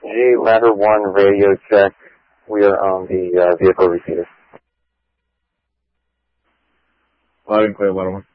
G, ladder 1, radio check. We are on the vehicle repeater. Loud and clear, ladder 1.